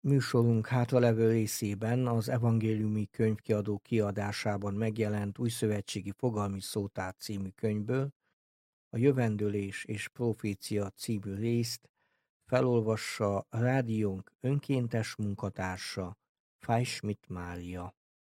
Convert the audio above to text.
Műsorunk hátralevő részében az Evangéliumi Könyvkiadó kiadásában megjelent Újszövetségi Fogalmi Szótár című könyvből a Jövendőlés és Profécia című részt felolvassa rádiónk önkéntes munkatársa, Fay Schmidt Mária.